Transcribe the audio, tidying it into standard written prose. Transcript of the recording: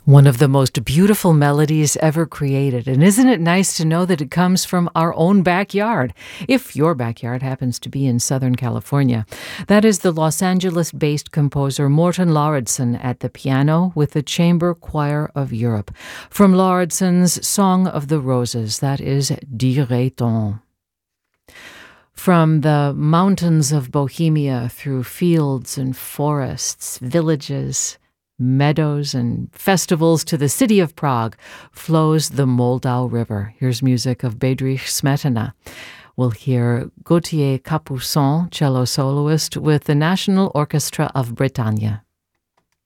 One of the most beautiful melodies ever created. And isn't it nice to know that it comes from our own backyard, if your backyard happens to be in Southern California? That is the Los Angeles-based composer Morten Lauridsen at the piano with the Chamber Choir of Europe. From Lauridsen's Song of the Roses, that is Dirait-on. From the mountains of Bohemia through fields and forests, villages, meadows and festivals to the city of Prague flows the Moldau River. Here's music of Bedřich Smetana. We'll hear Gauthier Capuçon, cello soloist with the National Orchestra of Bretagne.